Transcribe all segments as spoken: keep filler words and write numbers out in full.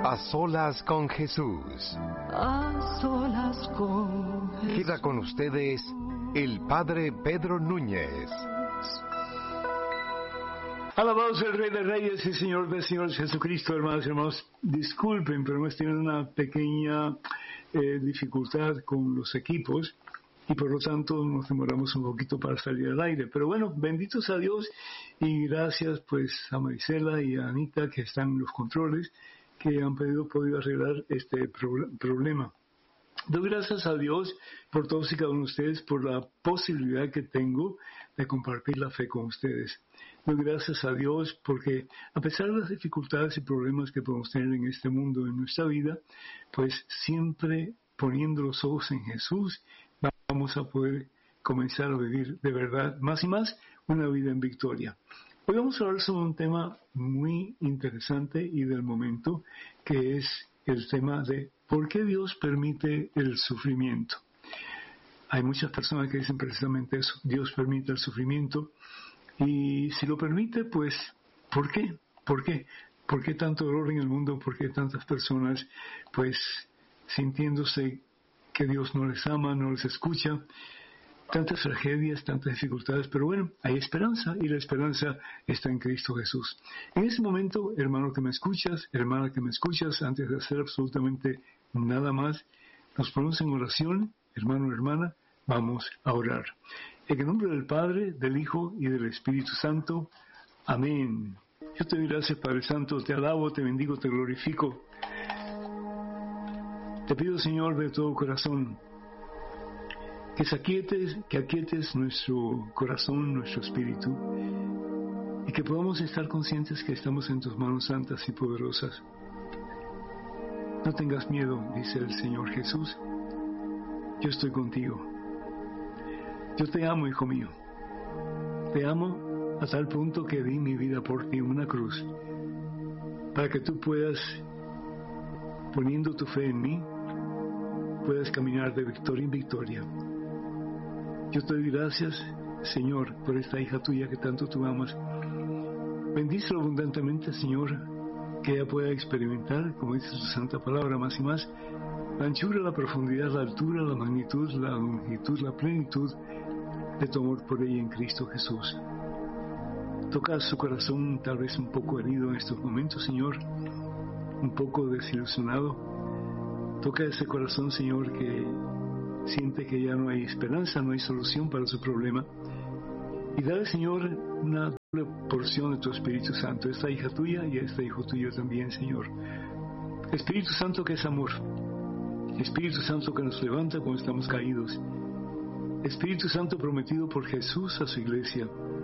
A solas con Jesús. A solas con Jesús. Queda con ustedes el Padre Pedro Núñez. Alabado sea el Rey de Reyes y Señor de Señores Jesucristo. Hermanos y hermanos, disculpen, pero hemos tenido una pequeña eh, dificultad con los equipos y por lo tanto nos demoramos un poquito para salir al aire. Pero bueno, benditos a Dios y gracias pues a Marisela y a Anita que están en los controles, que han podido, podido arreglar este pro- problema. Doy gracias a Dios por todos y cada uno de ustedes, por la posibilidad que tengo de compartir la fe con ustedes. Doy gracias a Dios porque a pesar de las dificultades y problemas que podemos tener en este mundo, en nuestra vida, pues siempre poniendo los ojos en Jesús, vamos a poder comenzar a vivir de verdad, más y más, una vida en victoria. Hoy vamos a hablar sobre un tema muy interesante y del momento, que es el tema de ¿por qué Dios permite el sufrimiento? Hay muchas personas que dicen precisamente eso, Dios permite el sufrimiento, y si lo permite, pues, ¿por qué? ¿Por qué? ¿Por qué tanto dolor en el mundo? ¿Por qué tantas personas, pues, sintiéndose que Dios no les ama, no les escucha? Tantas tragedias, tantas dificultades, pero bueno, hay esperanza y la esperanza está en Cristo Jesús. En ese momento, hermano que me escuchas, hermana que me escuchas, antes de hacer absolutamente nada más, nos ponemos en oración, hermano, hermana, vamos a orar. En el nombre del Padre, del Hijo y del Espíritu Santo. Amén. Yo te doy gracias, Padre Santo, te alabo, te bendigo, te glorifico. Te pido, Señor, de todo corazón, que aquietes, que aquietes nuestro corazón, nuestro espíritu, y que podamos estar conscientes que estamos en tus manos santas y poderosas. No tengas miedo, dice el Señor Jesús, yo estoy contigo. Yo te amo, hijo mío. Te amo a tal punto que di mi vida por ti en una cruz, para que tú puedas, poniendo tu fe en mí, puedas caminar de victoria en victoria. Yo te doy gracias, Señor, por esta hija tuya que tanto tú amas. Bendícelo abundantemente, Señor, que ella pueda experimentar, como dice su santa palabra, más y más, la anchura, la profundidad, la altura, la magnitud, la longitud, la plenitud de tu amor por ella en Cristo Jesús. Toca su corazón tal vez un poco herido en estos momentos, Señor, un poco desilusionado. Toca ese corazón, Señor, que siente que ya no hay esperanza, no hay solución para su problema. Y dale, Señor, una doble porción de tu Espíritu Santo, a esta hija tuya y a este hijo tuyo también, Señor. Espíritu Santo que es amor. Espíritu Santo que nos levanta cuando estamos caídos. Espíritu Santo prometido por Jesús a su iglesia.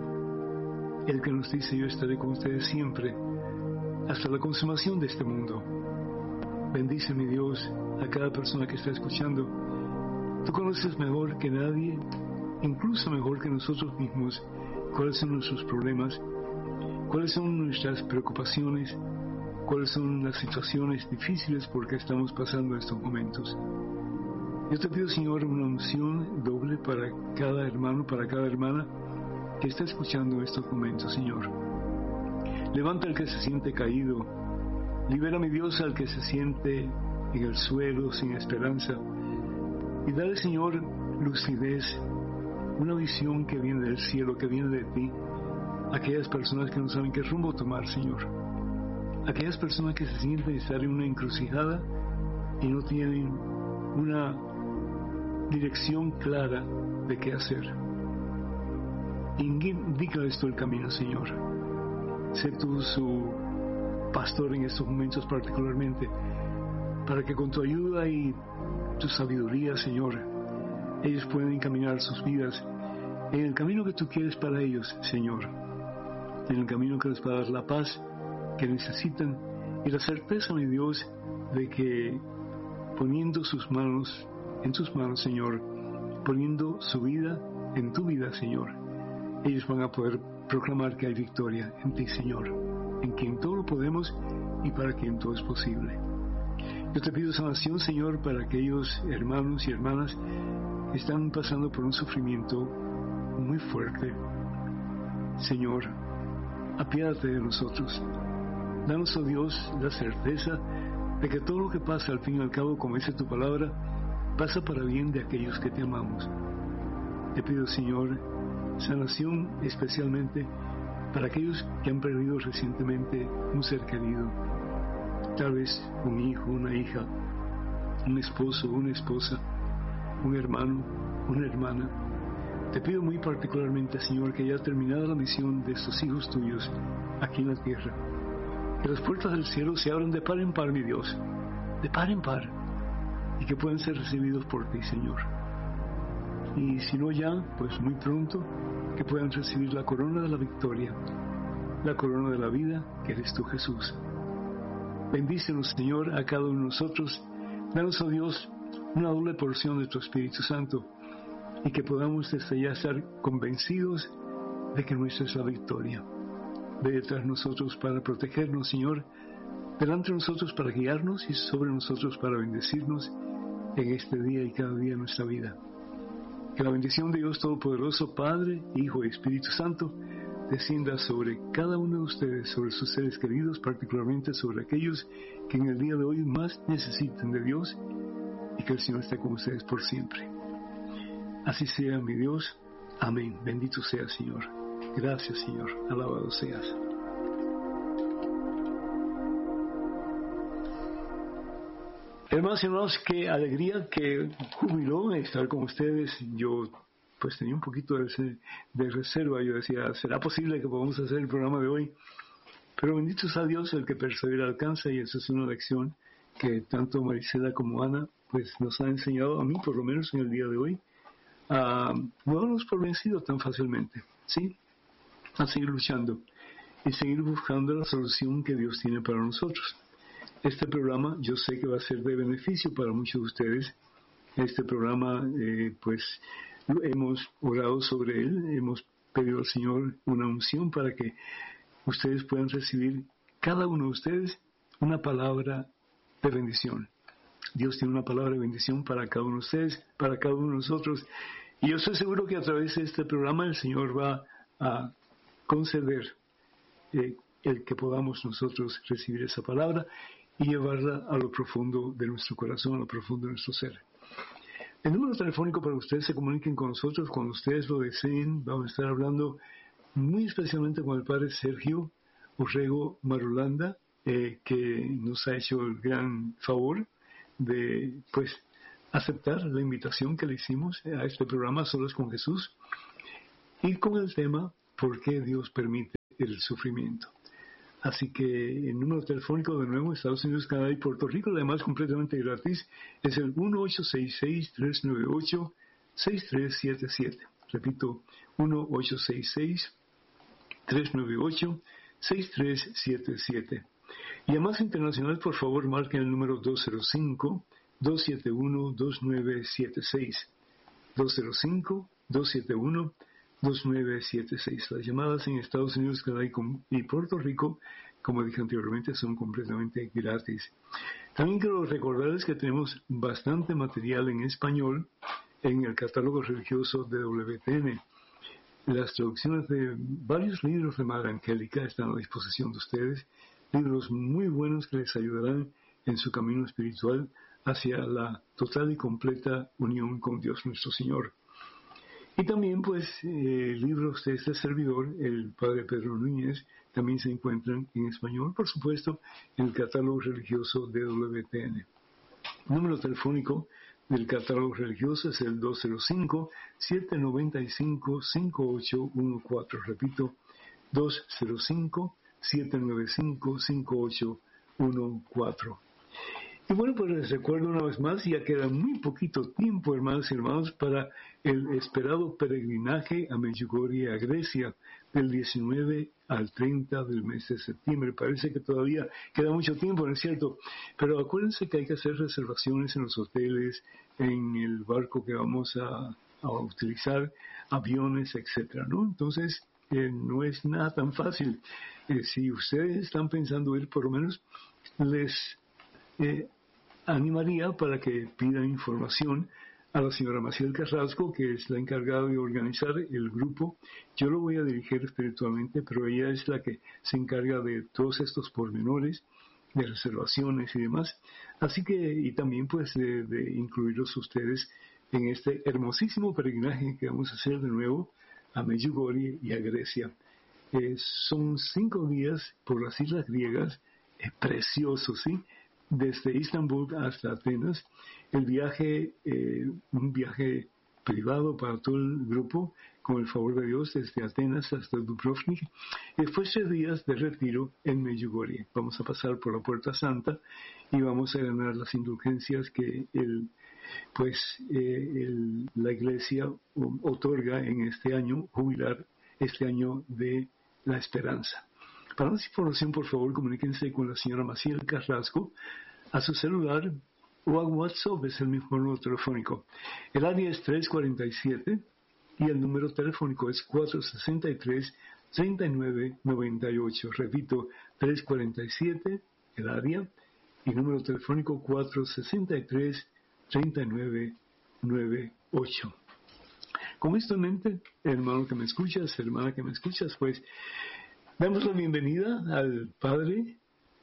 El que nos dice, yo estaré con ustedes siempre, hasta la consumación de este mundo. Bendice, mi Dios, a cada persona que está escuchando. Tú conoces mejor que nadie, incluso mejor que nosotros mismos, cuáles son nuestros problemas, cuáles son nuestras preocupaciones, cuáles son las situaciones difíciles por que estamos pasando en estos momentos. Yo te pido, Señor, una unción doble para cada hermano, para cada hermana que está escuchando estos momentos, Señor. Levanta al que se siente caído, libera, mi Dios, al que se siente en el suelo sin esperanza, y dale, Señor, lucidez, una visión que viene del cielo, que viene de ti, a aquellas personas que no saben qué rumbo tomar, Señor. Aquellas personas que se sienten estar en una encrucijada y no tienen una dirección clara de qué hacer. Indícales tú el camino, Señor. Sé tú su pastor en estos momentos particularmente, para que con tu ayuda y tu sabiduría, Señor, ellos puedan encaminar sus vidas en el camino que tú quieres para ellos, Señor, en el camino que les va a dar la paz que necesitan y la certeza, mi Dios, de que poniendo sus manos en tus manos, Señor, poniendo su vida en tu vida, Señor, ellos van a poder proclamar que hay victoria en ti, Señor, en quien todo lo podemos y para quien todo es posible. Yo te pido sanación, Señor, para aquellos hermanos y hermanas que están pasando por un sufrimiento muy fuerte. Señor, apiádate de nosotros. Danos, oh Dios, la certeza de que todo lo que pasa al fin y al cabo, como dice tu palabra, pasa para bien de aquellos que te amamos. Te pido, Señor, sanación especialmente para aquellos que han perdido recientemente un ser querido, tal vez un hijo, una hija, un esposo, una esposa, un hermano, una hermana. Te pido muy particularmente, Señor, que haya terminado la misión de estos hijos tuyos aquí en la tierra. Que las puertas del cielo se abran de par en par, mi Dios, de par en par, y que puedan ser recibidos por ti, Señor. Y si no ya, pues muy pronto, que puedan recibir la corona de la victoria, la corona de la vida, que eres tú, Jesús. Bendícenos, Señor, a cada uno de nosotros. Danos, oh Dios, una doble porción de tu Espíritu Santo, y que podamos desde ya estar convencidos de que nuestra es la victoria. Ve detrás de nosotros para protegernos, Señor, delante de nosotros para guiarnos y sobre nosotros para bendecirnos en este día y cada día de nuestra vida. Que la bendición de Dios Todopoderoso, Padre, Hijo y Espíritu Santo, descienda sobre cada uno de ustedes, sobre sus seres queridos, particularmente sobre aquellos que en el día de hoy más necesitan de Dios, y que el Señor esté con ustedes por siempre. Así sea, mi Dios. Amén. Bendito sea, Señor. Gracias, Señor. Alabado seas. Hermanos y hermanos, qué alegría, qué júbilo estar con ustedes. Yo pues tenía un poquito de, de reserva. Yo decía, ¿será posible que podamos hacer el programa de hoy? Pero bendito sea Dios, el que persevera alcanza, y eso es una lección que tanto Marisela como Ana pues nos han enseñado, a mí por lo menos en el día de hoy, a no darnos por vencido tan fácilmente, ¿sí? A seguir luchando y seguir buscando la solución que Dios tiene para nosotros. Este programa yo sé que va a ser de beneficio para muchos de ustedes. Este programa, eh, pues, hemos orado sobre él, hemos pedido al Señor una unción para que ustedes puedan recibir, cada uno de ustedes, una palabra de bendición. Dios tiene una palabra de bendición para cada uno de ustedes, para cada uno de nosotros. Y yo estoy seguro que a través de este programa el Señor va a conceder eh, el que podamos nosotros recibir esa palabra y llevarla a lo profundo de nuestro corazón, a lo profundo de nuestro ser. El número telefónico para que ustedes se comuniquen con nosotros cuando ustedes lo deseen. Vamos a estar hablando muy especialmente con el Padre Sergio Orrego Marulanda, eh, que nos ha hecho el gran favor de pues aceptar la invitación que le hicimos a este programa Solos con Jesús, y con el tema ¿por qué Dios permite el sufrimiento? Así que el número telefónico de nuevo, Estados Unidos, Canadá y Puerto Rico, además completamente gratis, es el uno ocho seis seis, tres nueve ocho, seis tres siete siete. Repito, uno ocho seis seis, tres nueve ocho, seis tres siete siete. Y a más internacional, por favor, marquen el número dos cero cinco, dos siete uno, dos nueve siete seis. dos cero cinco, dos siete uno, dos nueve siete seis. Las llamadas en Estados Unidos, Canadá y Puerto Rico, como dije anteriormente, son completamente gratis. También quiero recordarles que tenemos bastante material en español en el catálogo religioso de W T N. Las traducciones de varios libros de Madre Angélica están a disposición de ustedes, libros muy buenos que les ayudarán en su camino espiritual hacia la total y completa unión con Dios nuestro Señor. Y también, pues, eh, libros de este servidor, el Padre Pedro Núñez, también se encuentran en español, por supuesto, en el catálogo religioso de W T N. El número telefónico del catálogo religioso es el dos cero cinco, siete nueve cinco, cinco ocho uno cuatro. Repito, dos cero cinco, siete nueve cinco, cinco ocho uno cuatro. Y bueno, pues les recuerdo una vez más, ya queda muy poquito tiempo, hermanos y hermanos, para el esperado peregrinaje a Medjugorje, a Grecia, del diecinueve al treinta del mes de septiembre. Parece que todavía queda mucho tiempo, ¿no es cierto? Pero acuérdense que hay que hacer reservaciones en los hoteles, en el barco que vamos a, a utilizar, aviones, etcétera, ¿no? Entonces, eh, no es nada tan fácil. Eh, si ustedes están pensando ir, por lo menos les eh, animaría para que pidan información a la señora Maciel Carrasco, que es la encargada de organizar el grupo. Yo lo voy a dirigir espiritualmente, pero ella es la que se encarga de todos estos pormenores, de reservaciones y demás. Así que, y también pues de, de incluirlos ustedes en este hermosísimo peregrinaje que vamos a hacer de nuevo a Medjugorje y a Grecia. Eh, son cinco días por las islas griegas, es precioso, ¿sí? Desde Istambul hasta Atenas. El viaje, eh, un viaje privado para todo el grupo, con el favor de Dios, desde Atenas hasta Dubrovnik. Y después tres días de retiro en Medjugorje. Vamos a pasar por la Puerta Santa y vamos a ganar las indulgencias que el, pues, eh, el, la Iglesia otorga en este año jubilar, este año de la esperanza. Para más información, por favor, comuníquense con la señora Maciel Carrasco a su celular o a WhatsApp, es el mismo número telefónico. El área es tres cuarenta y siete y el número telefónico es cuatro sesenta y tres, treinta y nueve noventa y ocho. Repito, tres cuarenta y siete, el área, y número telefónico cuatro sesenta y tres, treinta y nueve noventa y ocho. Con esto en mente, hermano que me escuchas, hermana que me escuchas, pues damos la bienvenida al Padre,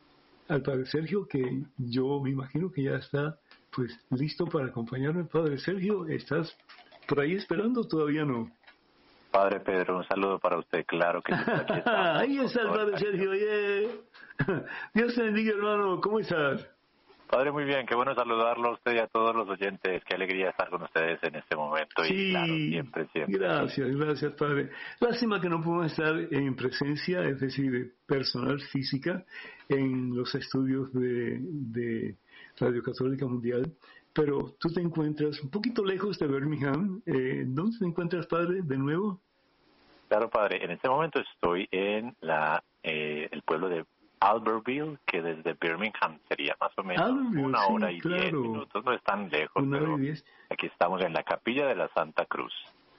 al Padre Sergio, que yo me imagino que ya está pues listo para acompañarme. Padre Sergio, ¿estás por ahí esperando o todavía no? Padre Pedro, un saludo para usted, claro que sí. Aquí estamos, ahí está el Padre Sergio, yeah. Dios te bendiga, hermano, ¿cómo estás? Padre, muy bien, qué bueno saludarlo a usted y a todos los oyentes, qué alegría estar con ustedes en este momento. Sí, y claro, siempre, siempre. Gracias, gracias, Padre. Lástima que no podemos estar en presencia, es decir, personal, física, en los estudios de, de Radio Católica Mundial, pero tú te encuentras un poquito lejos de Birmingham. Eh, ¿Dónde te encuentras, Padre, de nuevo? Claro, Padre, en este momento estoy en la eh, el pueblo de Albertville, que desde Birmingham sería más o menos Albertville, una hora sí, y claro. diez minutos, no es tan lejos, Una hora pero y diez. Aquí estamos en la Capilla de la Santa Cruz.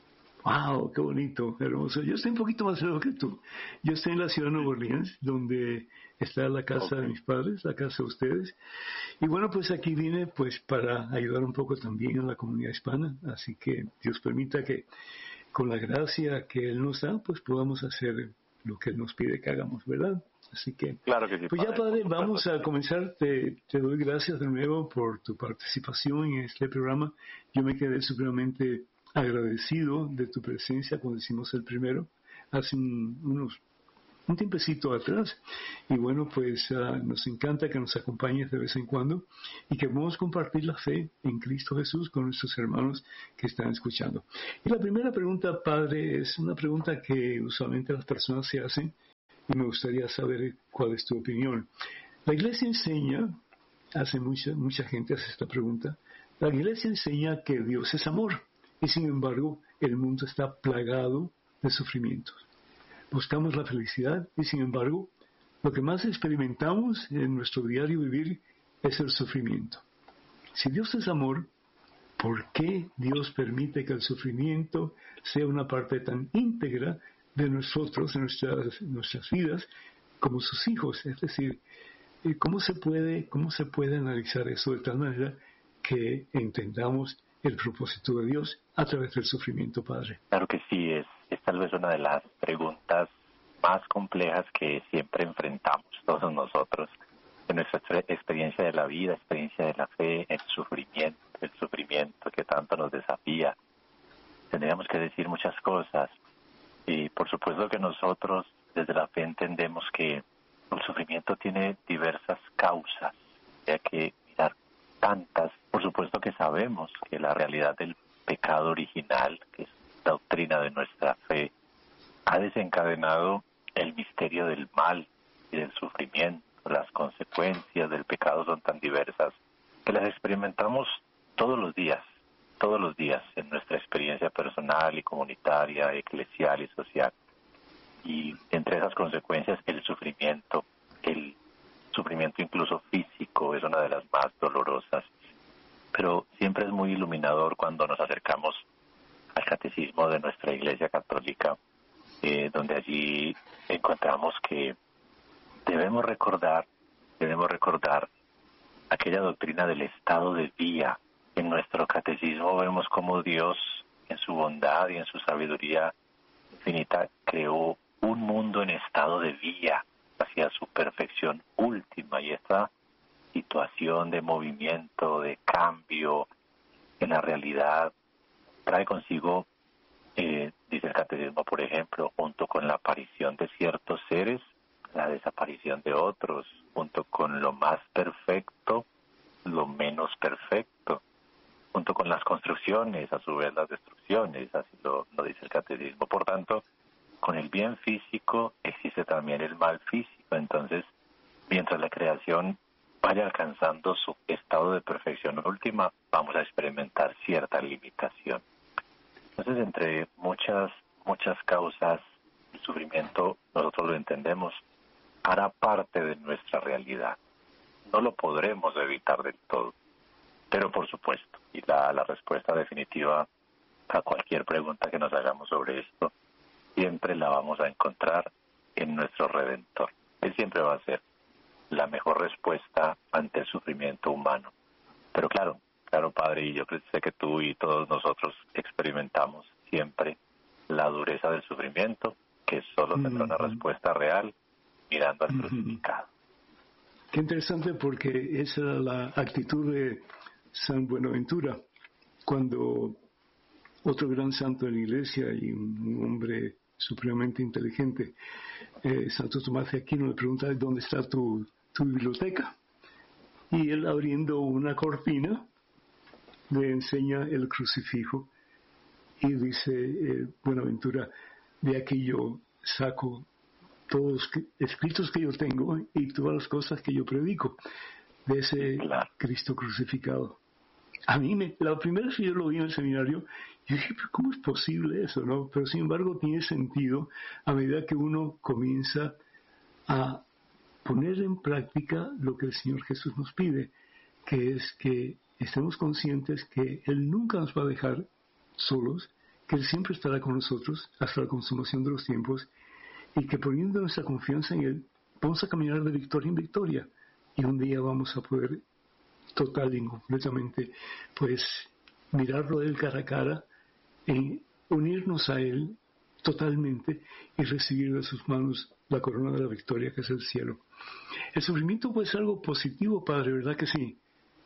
¡Wow! ¡Qué bonito! Hermoso. Yo estoy un poquito más lejos que tú. Yo estoy en la ciudad de Nueva Orleans, donde está la casa okay. de mis padres, la casa de ustedes. Y bueno, pues aquí vine pues para ayudar un poco también a la comunidad hispana. Así que Dios permita que con la gracia que Él nos da, pues podamos hacer lo que Él nos pide que hagamos, ¿verdad? Así que, claro que sí, pues ya, Padre, vamos a comenzar. Te, te doy gracias de nuevo por tu participación en este programa. Yo me quedé supremamente agradecido de tu presencia cuando hicimos el primero, hace un, unos, un tiempecito atrás. Y bueno, pues uh, nos encanta que nos acompañes de vez en cuando y que podamos compartir la fe en Cristo Jesús con nuestros hermanos que están escuchando. Y la primera pregunta, Padre, es una pregunta que usualmente las personas se hacen, y me gustaría saber cuál es tu opinión. La Iglesia enseña, hace mucha, mucha gente hace esta pregunta, la Iglesia enseña que Dios es amor, y sin embargo el mundo está plagado de sufrimientos. Buscamos la felicidad, y sin embargo lo que más experimentamos en nuestro diario vivir es el sufrimiento. Si Dios es amor, ¿por qué Dios permite que el sufrimiento sea una parte tan íntegra de nosotros, de nuestras, nuestras vidas, como sus hijos? Es decir, ¿cómo se puede, cómo se puede analizar eso de tal manera que entendamos el propósito de Dios a través del sufrimiento, Padre? Claro que sí, es, es tal vez una de las preguntas más complejas que siempre enfrentamos todos nosotros en nuestra experiencia de la vida, experiencia de la fe, el sufrimiento, el sufrimiento que tanto nos desafía. Tendríamos que decir muchas cosas. Y por supuesto que nosotros desde la fe entendemos que el sufrimiento tiene diversas causas, hay que mirar tantas. Por supuesto que sabemos que la realidad del pecado original, que es doctrina de nuestra fe, ha desencadenado el misterio del mal y del sufrimiento. Las consecuencias del pecado son tan diversas que las experimentamos todos los días. todos los días en nuestra experiencia personal y comunitaria, eclesial y social. Y entre esas consecuencias, el sufrimiento, el sufrimiento incluso físico, es una de las más dolorosas. Pero siempre es muy iluminador cuando nos acercamos al catecismo de nuestra Iglesia Católica, eh, donde allí encontramos que debemos recordar, debemos recordar aquella doctrina del estado de vía. En nuestro catecismo vemos cómo Dios, en su bondad y en su sabiduría infinita, creó un mundo en estado de vía, hacia su perfección última. Y esta situación de movimiento, de cambio en la realidad, trae consigo, eh, dice el catecismo, por ejemplo, junto con la aparición de ciertos seres, la desaparición de otros, junto con lo más perfecto, lo menos perfecto, junto con las construcciones, a su vez las destrucciones, así lo, lo dice el catecismo. Por tanto, con el bien físico existe también el mal físico. Entonces, mientras la creación vaya alcanzando su estado de perfección última, vamos a experimentar cierta limitación. Entonces, entre muchas, muchas causas, el sufrimiento, nosotros lo entendemos, hará parte de nuestra realidad. No lo podremos evitar del todo. Pero por supuesto, y la, la respuesta definitiva a cualquier pregunta que nos hagamos sobre esto, siempre la vamos a encontrar en nuestro Redentor. Él siempre va a ser la mejor respuesta ante el sufrimiento humano. Pero claro, claro, Padre, y yo sé que tú y todos nosotros experimentamos siempre la dureza del sufrimiento, que solo tendrá una respuesta real mirando al crucificado. Qué interesante, porque esa era la actitud de San Buenaventura, cuando otro gran santo de la Iglesia y un hombre supremamente inteligente, eh, Santo Tomás de Aquino, le pregunta dónde está tu, tu biblioteca, y él, abriendo una cortina, le enseña el crucifijo y dice, eh, Buenaventura, de aquí yo saco todos los escritos que yo tengo y todas las cosas que yo predico de ese Cristo crucificado. A mí, me, la primera vez que yo lo vi en el seminario, yo dije, pero ¿cómo es posible eso, no? Pero sin embargo tiene sentido a medida que uno comienza a poner en práctica lo que el Señor Jesús nos pide, que es que estemos conscientes que Él nunca nos va a dejar solos, que Él siempre estará con nosotros hasta la consumación de los tiempos, y que poniendo nuestra confianza en Él, vamos a caminar de victoria en victoria, y un día vamos a poder total y completamente, pues, mirarlo a Él cara a cara, y unirnos a Él totalmente, y recibir de sus manos la corona de la victoria, que es el cielo. El sufrimiento puede ser algo positivo, Padre, ¿verdad que sí?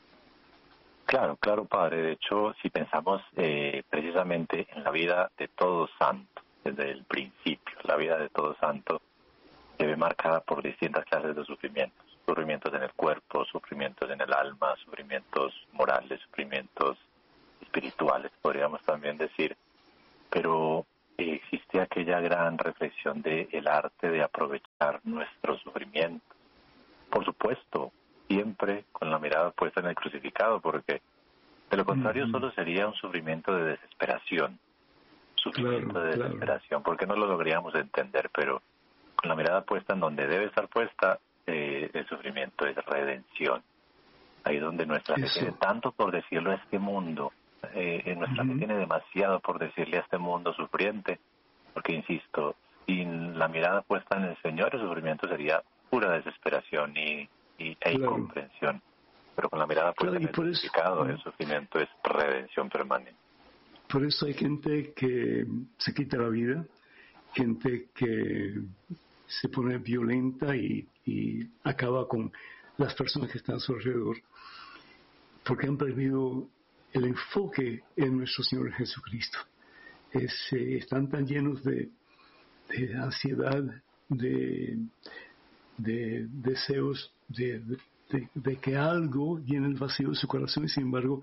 Claro, claro, Padre. De hecho, si pensamos eh, precisamente en la vida de todo santo, desde el principio, la vida de todo santo se ve marcada por distintas clases de sufrimientos. Sufrimientos en el cuerpo, sufrimientos en el alma, sufrimientos morales, sufrimientos espirituales, podríamos también decir. Pero eh, existe aquella gran reflexión de el arte de aprovechar nuestro sufrimiento. Por supuesto, siempre con la mirada puesta en el crucificado, porque de lo contrario uh-huh. solo sería un sufrimiento de desesperación. Sufrimiento claro, de desesperación, claro. Porque no lo lograríamos entender, pero con la mirada puesta en donde debe estar puesta, eh, el sufrimiento es redención. Ahí donde nuestra Eso. fe tiene tanto por decirlo a este mundo, eh, nuestra uh-huh. fe tiene demasiado por decirle a este mundo sufriente, porque insisto, sin la mirada puesta en el Señor, el sufrimiento sería pura desesperación y, y e claro. incomprensión. Pero con la mirada puesta claro, en el crucificado, eso, el sufrimiento es redención permanente. Por eso hay gente que se quita la vida, gente que se pone violenta y, y acaba con las personas que están a su alrededor, porque han perdido el enfoque en nuestro Señor Jesucristo. Es, eh, están tan llenos de, de ansiedad, de, de deseos, de, de, de que algo llene el vacío de su corazón, y sin embargo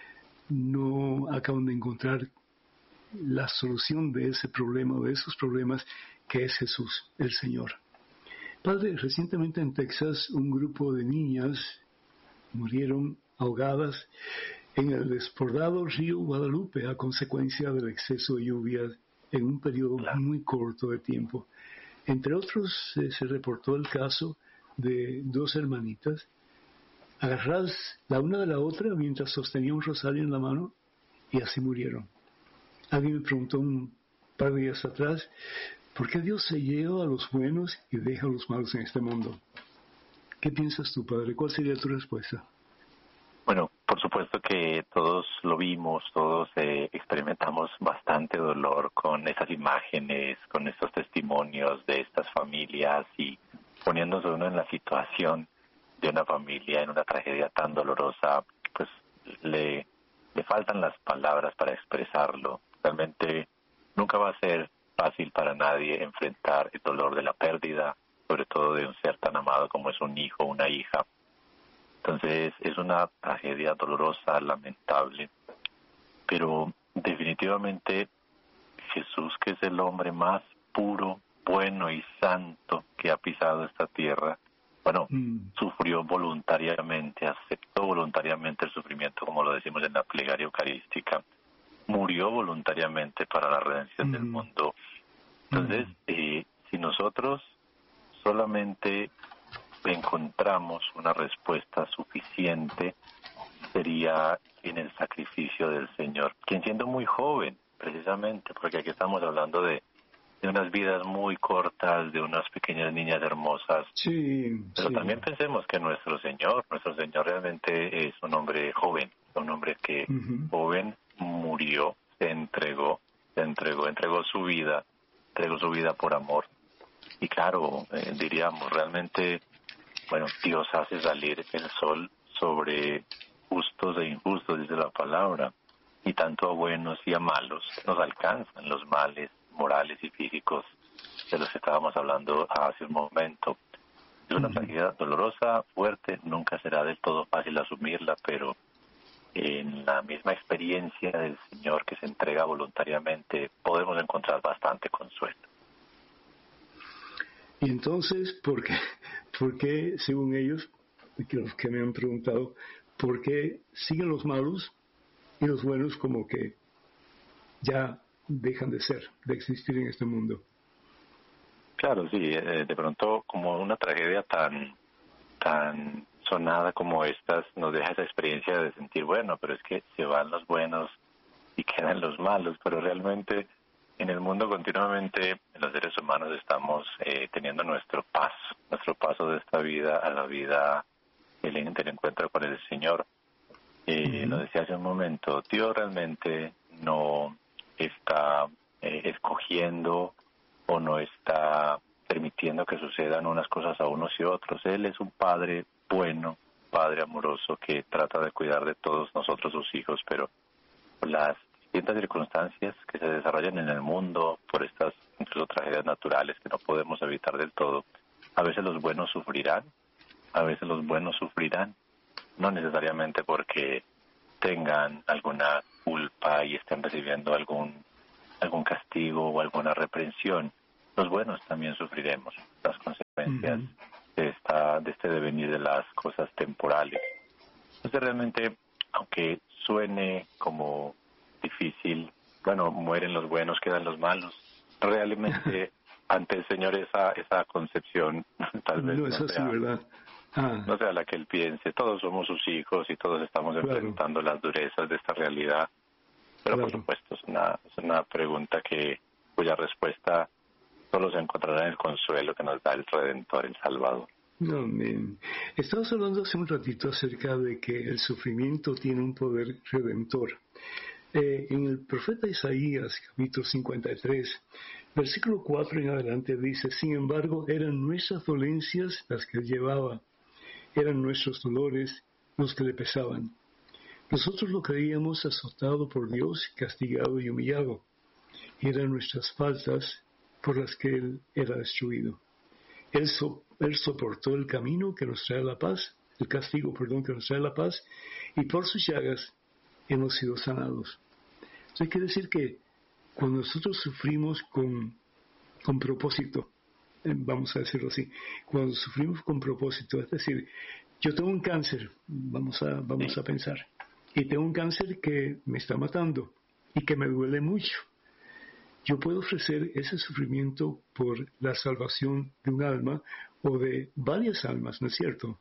no acaban de encontrar la solución de ese problema, de esos problemas, que es Jesús, el Señor. Padre, recientemente en Texas un grupo de niñas murieron ahogadas en el desbordado río Guadalupe a consecuencia del exceso de lluvias en un periodo muy corto de tiempo. Entre otros, eh, se reportó el caso de dos hermanitas agarradas la una de la otra mientras sostenía un rosario en la mano, y así murieron. Alguien me preguntó un par de días atrás, ¿por qué Dios se lleva a los buenos y deja a los malos en este mundo? ¿Qué piensas tú, Padre? ¿Cuál sería tu respuesta? Bueno, por supuesto que todos lo vimos, todos eh, experimentamos bastante dolor con esas imágenes, con estos testimonios de estas familias, y poniéndose uno en la situación de una familia, en una tragedia tan dolorosa, pues le, le faltan las palabras para expresarlo. Realmente nunca va a ser fácil para nadie enfrentar el dolor de la pérdida, sobre todo de un ser tan amado como es un hijo o una hija. Entonces es una tragedia dolorosa, lamentable, pero definitivamente Jesús, que es el hombre más puro, bueno y santo que ha pisado esta tierra, bueno, mm. sufrió voluntariamente, aceptó voluntariamente el sufrimiento, como lo decimos en la plegaria eucarística, murió voluntariamente para la redención mm. del mundo. Entonces, mm. eh, si nosotros solamente encontramos una respuesta suficiente, sería en el sacrificio del Señor, quien siendo muy joven, precisamente, porque aquí estamos hablando de, de unas vidas muy cortas, de unas pequeñas niñas hermosas, sí, pero sí. también pensemos que nuestro Señor, nuestro Señor realmente es un hombre joven, un hombre que uh-huh. joven murió, se entregó, se entregó, entregó su vida, entregó su vida por amor. Y claro, eh, diríamos, realmente, bueno, Dios hace salir el sol sobre justos e injustos, dice la palabra, y tanto a buenos y a malos nos alcanzan los males morales y físicos de los que estábamos hablando hace un momento. Es una tragedia dolorosa, fuerte, nunca será del todo fácil asumirla, pero en la misma experiencia del Señor que se entrega voluntariamente podemos encontrar bastante consuelo. Y entonces, ¿por qué, por qué según ellos, los que me han preguntado, por qué siguen los malos y los buenos como que ya dejan de ser, de existir en este mundo? Claro, sí, de pronto como una tragedia tan tan sonada como estas nos deja esa experiencia de sentir, bueno, pero es que se van los buenos y quedan los malos, pero realmente en el mundo continuamente los seres humanos estamos eh, teniendo nuestro paso, nuestro paso de esta vida a la vida el encuentro con el Señor. Eh, uh-huh. Lo decía hace un momento, Dios realmente no está eh, escogiendo o no está permitiendo que sucedan unas cosas a unos y otros. Él es un Padre bueno, Padre amoroso que trata de cuidar de todos nosotros sus hijos, pero por las distintas circunstancias que se desarrollan en el mundo, por estas incluso tragedias naturales que no podemos evitar del todo, a veces los buenos sufrirán, a veces los buenos sufrirán, no necesariamente porque tengan alguna culpa y estén recibiendo algún algún castigo o alguna reprensión. Los buenos también sufriremos las consecuencias uh-huh. de esta de este devenir de las cosas temporales. Entonces realmente, aunque suene como difícil, bueno, mueren los buenos, quedan los malos, realmente ante el Señor esa esa concepción tal vez no, no, eso sea, sí, ¿verdad? Ah. no sea la que él piense. Todos somos sus hijos y todos estamos claro. enfrentando las durezas de esta realidad, pero claro. por supuesto es una, es una pregunta que cuya respuesta solo se encontrará en el consuelo que nos da el Redentor, el Salvador. Amén. Estabas hablando hace un ratito acerca de que el sufrimiento tiene un poder redentor. Eh, en el profeta Isaías, capítulo cincuenta y tres, versículo cuatro en adelante dice: sin embargo, eran nuestras dolencias las que él llevaba, eran nuestros dolores los que le pesaban. Nosotros lo creíamos azotado por Dios, castigado y humillado, y eran nuestras faltas por las que él era destruido. Él, so, él soportó el camino que nos trae la paz, el castigo, perdón, que nos trae la paz, y por sus llagas hemos sido sanados. Eso quiere decir que cuando nosotros sufrimos con, con propósito, eh, vamos a decirlo así, cuando sufrimos con propósito, es decir, yo tengo un cáncer, vamos a, vamos a pensar, y tengo un cáncer que me está matando y que me duele mucho. Yo puedo ofrecer ese sufrimiento por la salvación de un alma o de varias almas, ¿no es cierto?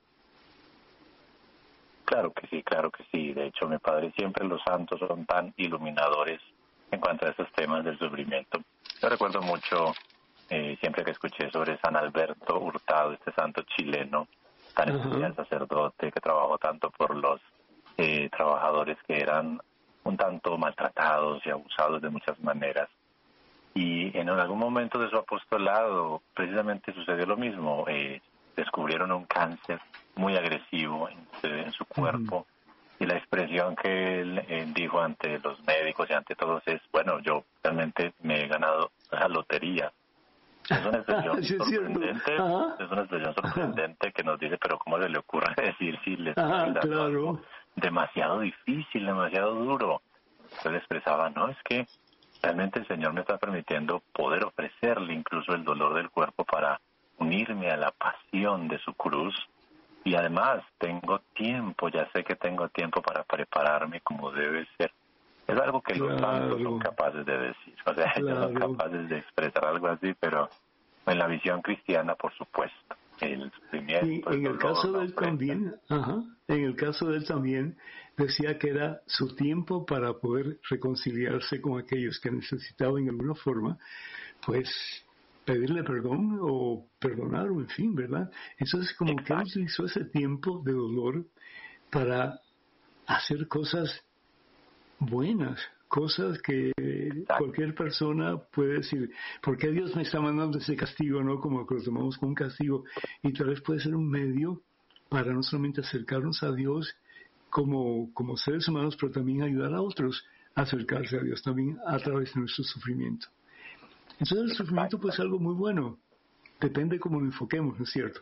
Claro que sí, claro que sí. De hecho, mi padre, siempre los santos son tan iluminadores en cuanto a estos temas del sufrimiento. Yo recuerdo mucho, eh, siempre que escuché sobre San Alberto Hurtado, este santo chileno, tan uh-huh. especial sacerdote, que trabajó tanto por los eh, trabajadores que eran un tanto maltratados y abusados de muchas maneras. Y en algún momento de su apostolado precisamente sucedió lo mismo. Eh, descubrieron un cáncer muy agresivo en su, en su cuerpo. Uh-huh. Y la expresión que él, él dijo ante los médicos y ante todos es, bueno, yo realmente me he ganado la lotería. Es una expresión sí, sorprendente, es una expresión sorprendente Ajá. que nos dice, pero ¿cómo se le ocurre decir si le está dando claro. algo demasiado difícil, demasiado duro? Entonces expresaba, no, es que realmente el Señor me está permitiendo poder ofrecerle incluso el dolor del cuerpo para unirme a la pasión de su cruz. Y además tengo tiempo, ya sé que tengo tiempo para prepararme como debe ser. Es algo que claro. los santos son capaces de decir. O sea, claro. ellos son capaces de expresar algo así, pero en la visión cristiana, por supuesto, el sufrimiento, y en el el caso de él ofrenda. también, ajá, en el caso de él también, decía que era su tiempo para poder reconciliarse con aquellos que necesitaban en alguna forma, pues pedirle perdón o perdonar, o en fin, ¿verdad? Entonces, como Exacto. que él utilizó ese tiempo de dolor para hacer cosas buenas, cosas que Exacto. cualquier persona puede decir, ¿por qué Dios me está mandando ese castigo, no? Como que lo tomamos como un castigo, y tal vez puede ser un medio para no solamente acercarnos a Dios como, como seres humanos, pero también ayudar a otros a acercarse a Dios también a través de nuestro sufrimiento. Entonces el sufrimiento pues es algo muy bueno, depende cómo lo enfoquemos, ¿no es cierto?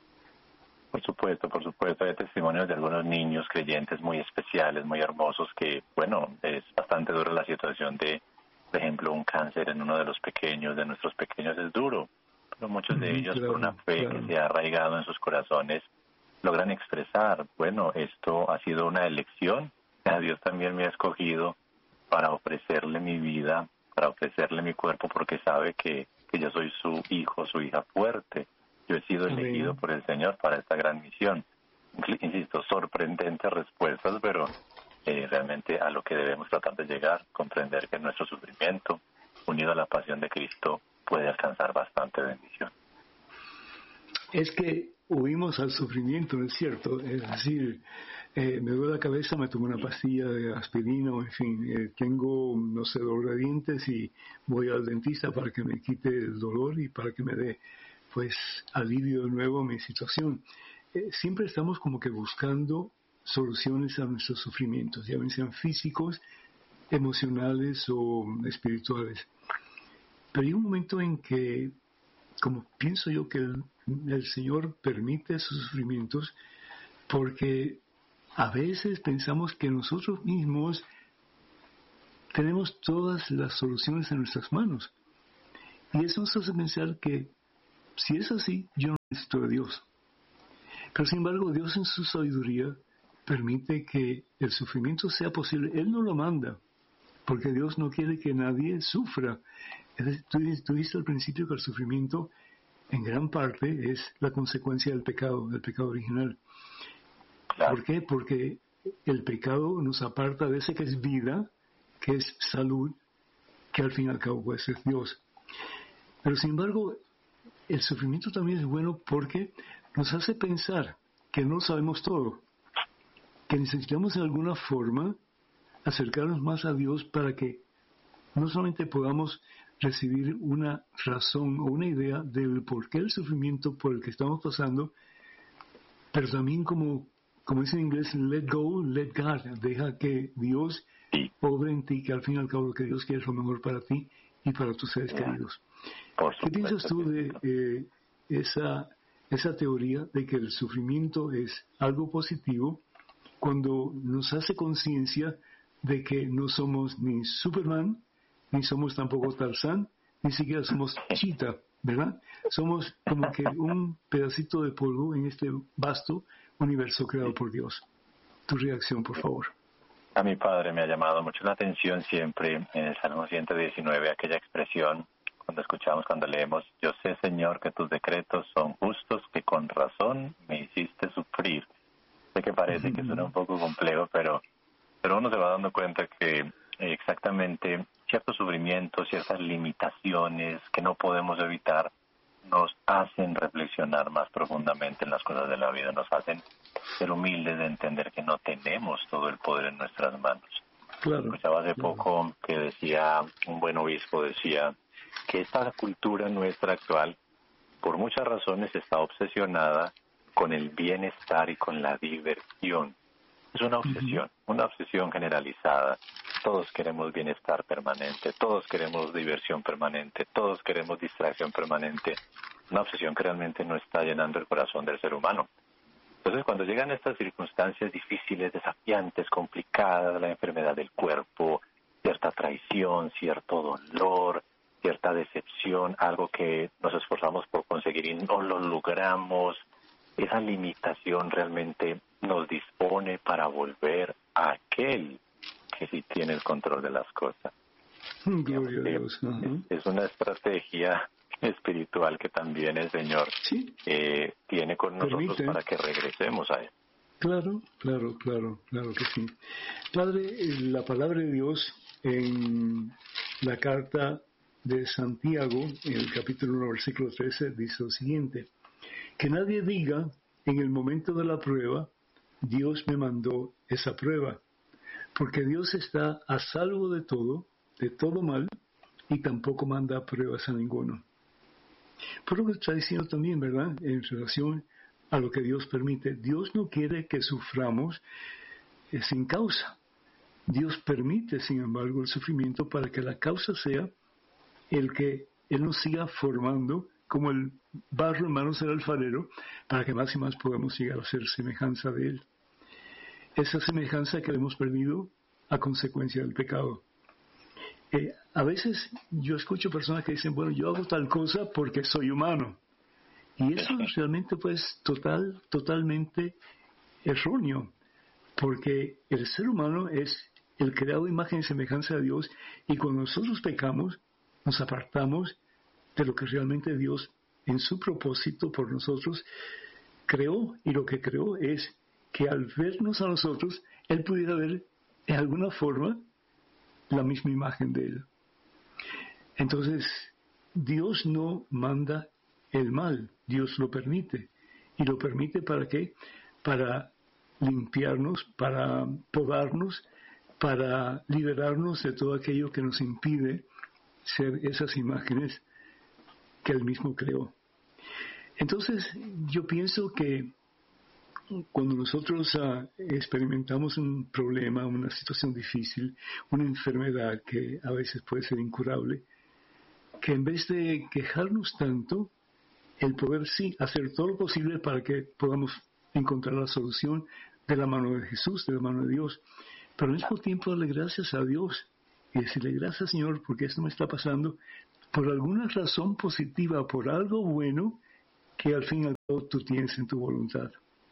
Por supuesto, por supuesto, hay testimonios de algunos niños creyentes muy especiales, muy hermosos, que, bueno, es bastante dura la situación de, por ejemplo, un cáncer en uno de los pequeños, de nuestros pequeños es duro, pero muchos de ellos, claro, por una fe claro. que se ha arraigado en sus corazones, logran expresar, bueno, esto ha sido una elección, a Dios también me ha escogido para ofrecerle mi vida, para ofrecerle mi cuerpo, porque sabe que, que yo soy su hijo, su hija fuerte. Yo he sido Amén. elegido por el Señor para esta gran misión. Insisto, sorprendentes respuestas, pero eh, realmente a lo que debemos tratar de llegar, comprender que nuestro sufrimiento, unido a la pasión de Cristo, puede alcanzar bastante bendición. Es que huimos al sufrimiento, ¿no es cierto? Es decir, eh, me duele la cabeza, me tomo una pastilla de aspirina, o en fin, eh, tengo, no sé, dolor de dientes y voy al dentista para que me quite el dolor y para que me dé, pues, alivio de nuevo a mi situación. Eh, siempre estamos como que buscando soluciones a nuestros sufrimientos, ya sean físicos, emocionales o espirituales. Pero hay un momento en que, como pienso yo que el, el Señor permite esos sufrimientos porque a veces pensamos que nosotros mismos tenemos todas las soluciones en nuestras manos. Y eso nos hace pensar que si es así, yo no necesito de Dios. Pero sin embargo, Dios en su sabiduría permite que el sufrimiento sea posible. Él no lo manda, porque Dios no quiere que nadie sufra. Tú, tú dijiste al principio que el sufrimiento en gran parte es la consecuencia del pecado, del pecado original. ¿Por qué? Porque el pecado nos aparta de ese que es vida, que es salud, que al fin y al cabo puede ser Dios. Pero sin embargo, el sufrimiento también es bueno porque nos hace pensar que no sabemos todo, que necesitamos de alguna forma acercarnos más a Dios para que no solamente podamos recibir una razón o una idea del por qué el sufrimiento por el que estamos pasando, pero también como, como dice en inglés, let go, let God, deja que Dios obre en ti, que al fin y al cabo lo que Dios quiere es lo mejor para ti y para tus seres queridos. ¿Qué piensas tú de eh, esa, esa teoría de que el sufrimiento es algo positivo cuando nos hace conciencia de que no somos ni Superman, ni somos tampoco Tarzán, ni siquiera somos Cheetah, ¿verdad? Somos como que un pedacito de polvo en este vasto universo creado por Dios. Tu reacción, por favor. A mi padre me ha llamado mucho la atención siempre en el Salmo ciento diecinueve, aquella expresión cuando escuchamos, cuando leemos, yo sé, Señor, que tus decretos son justos, que con razón me hiciste sufrir. Sé que parece que suena un poco complejo, pero, pero uno se va dando cuenta que exactamente ciertos sufrimientos, ciertas limitaciones que no podemos evitar, nos hacen reflexionar más profundamente en las cosas de la vida, nos hacen ser humildes de entender que no tenemos todo el poder en nuestras manos. Claro, Escuchaba hace claro. poco que decía, un buen obispo decía, que esta cultura nuestra actual por muchas razones está obsesionada con el bienestar y con la diversión. Es una obsesión, uh-huh. una obsesión generalizada. Todos queremos bienestar permanente, todos queremos diversión permanente, todos queremos distracción permanente. Una obsesión que realmente no está llenando el corazón del ser humano. Entonces, cuando llegan estas circunstancias difíciles, desafiantes, complicadas, la enfermedad del cuerpo, cierta traición, cierto dolor, cierta decepción, algo que nos esforzamos por conseguir y no lo logramos, esa limitación realmente nos dispone para volver a aquel que sí tiene el control de las cosas. Gloria a Dios. Uh-huh. Es, es una estrategia espiritual que también el Señor ¿Sí? eh, tiene con nosotros Permite. para que regresemos a Él. Claro, claro, claro, claro que sí. Padre, la palabra de Dios en la carta de Santiago, en el capítulo uno, versículo trece, dice lo siguiente: que nadie diga en el momento de la prueba, Dios me mandó esa prueba, porque Dios está a salvo de todo, de todo mal, y tampoco manda pruebas a ninguno. Por lo que está diciendo también, ¿verdad?, en relación a lo que Dios permite. Dios no quiere que suframos eh, sin causa. Dios permite, sin embargo, el sufrimiento para que la causa sea el que Él nos siga formando como el barro en manos del alfarero, para que más y más podamos llegar a ser semejanza de Él. Esa semejanza que hemos perdido a consecuencia del pecado. Eh, a veces yo escucho personas que dicen, bueno, yo hago tal cosa porque soy humano. Y eso es realmente pues total, totalmente erróneo, porque el ser humano es el creado de imagen y semejanza de Dios, y cuando nosotros pecamos, nos apartamos de lo que realmente Dios, en su propósito por nosotros, creó, y lo que creó es que al vernos a nosotros, Él pudiera ver de alguna forma la misma imagen de Él. Entonces, Dios no manda el mal, Dios lo permite. ¿Y lo permite para qué? Para limpiarnos, para podarnos, para liberarnos de todo aquello que nos impide ser esas imágenes que Él mismo creó. Entonces, yo pienso que cuando nosotros uh, experimentamos un problema, una situación difícil, una enfermedad que a veces puede ser incurable, que en vez de quejarnos tanto, el poder sí hacer todo lo posible para que podamos encontrar la solución de la mano de Jesús, de la mano de Dios, pero al mismo tiempo darle gracias a Dios y decirle gracias, Señor, porque esto me está pasando por alguna razón positiva, por algo bueno que al fin y al cabo tú tienes en tu voluntad.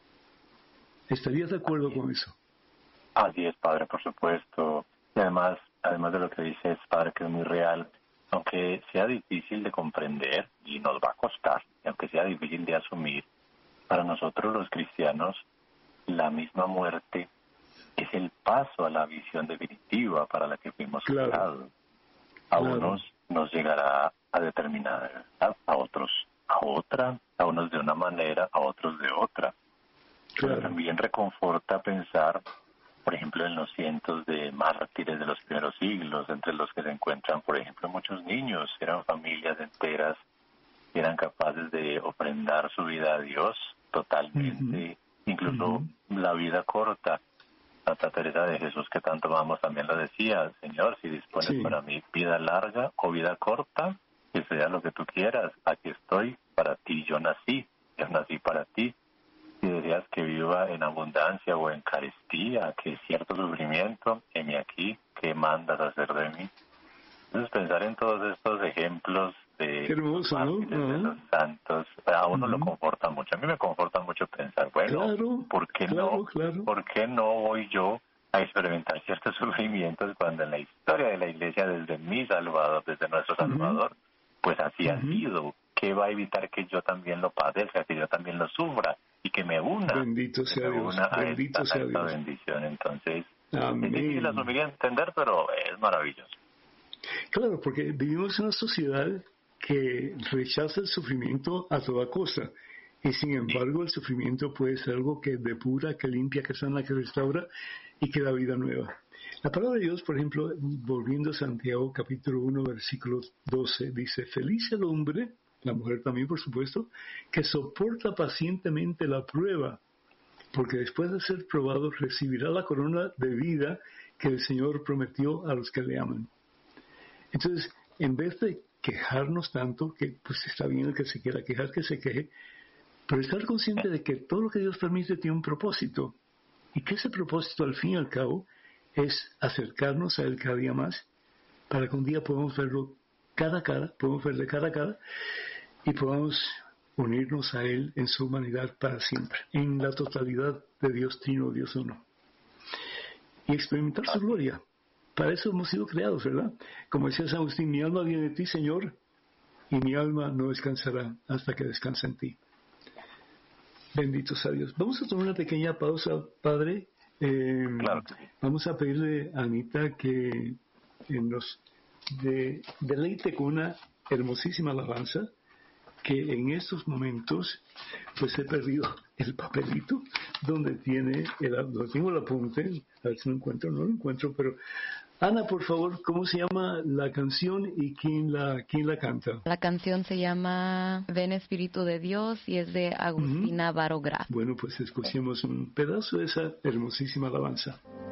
¿Estarías de acuerdo con eso? Así es, Padre, por supuesto. Y además, además de lo que dices, Padre, que es muy real, aunque sea difícil de comprender, y nos va a costar, y aunque sea difícil de asumir, para nosotros los cristianos, la misma muerte es el paso a la visión definitiva para la que fuimos claro. creados. A claro. unos nos llegará a determinada edad, a otros a otra, a unos de una manera, a otros de otra. Claro. Pero también reconforta pensar, por ejemplo, en los cientos de mártires de los primeros siglos, entre los que se encuentran, por ejemplo, muchos niños. Eran familias enteras que eran capaces de ofrendar su vida a Dios totalmente, uh-huh. incluso uh-huh. la vida corta. Santa Teresa de Jesús, que tanto amamos, también lo decía: Señor, si dispones sí. para mí vida larga o vida corta, que sea lo que tú quieras, aquí estoy para ti, yo nací, yo nací para ti. Si deseas que viva en abundancia o en carestía, que cierto sufrimiento, heme aquí, ¿qué mandas hacer de mí? Entonces, pensar en todos estos ejemplos de, hermoso, ¿no? de uh-huh. los santos, a uno uh-huh. lo conforta mucho. A mí me conforta mucho pensar, bueno, claro, ¿por qué claro, no? Claro. ¿Por qué no voy yo a experimentar ciertos sufrimientos cuando en la historia de la Iglesia, desde mi Salvador, desde nuestro Salvador, uh-huh. pues así uh-huh. ha sido? ¿Qué va a evitar que yo también lo padezca, que yo también lo sufra y que me una, bendito sea que me Dios, una a bendito esta, sea a esta Dios. bendición? Entonces, amén. Es difícil asumir y entender, pero es maravilloso. Claro, porque vivimos en una sociedad que rechaza el sufrimiento a toda costa, y sin embargo el sufrimiento puede ser algo que depura, que limpia, que sana, que restaura y que da vida nueva. La palabra de Dios, por ejemplo, volviendo a Santiago capítulo uno, versículo doce, dice: feliz el hombre, la mujer también, por supuesto, que soporta pacientemente la prueba, porque después de ser probado recibirá la corona de vida que el Señor prometió a los que le aman. Entonces, en vez de quejarnos tanto, que pues está bien el que se quiera quejar, que se queje, pero estar consciente de que todo lo que Dios permite tiene un propósito, y que ese propósito al fin y al cabo es acercarnos a Él cada día más, para que un día podamos verlo cara a cara, podamos verle cara a cara, y podamos unirnos a Él en su humanidad para siempre, en la totalidad de Dios Trino, Dios Uno, y experimentar su gloria. Para eso hemos sido creados, ¿verdad? Como decía San Agustín, mi alma viene de ti, Señor, y mi alma no descansará hasta que descanse en ti. Benditos a Dios. Vamos a tomar una pequeña pausa, Padre. Eh, claro que sí. Vamos a pedirle a Anita que nos de, deleite con una hermosísima alabanza, que en estos momentos pues he perdido el papelito donde tiene el, donde tengo el apunte, a ver si lo encuentro, no lo encuentro, pero Ana, por favor, ¿cómo se llama la canción y quién la quién la canta? La canción se llama Ven Espíritu de Dios y es de Agustina uh-huh. Barograf. Bueno, pues escuchemos un pedazo de esa hermosísima alabanza.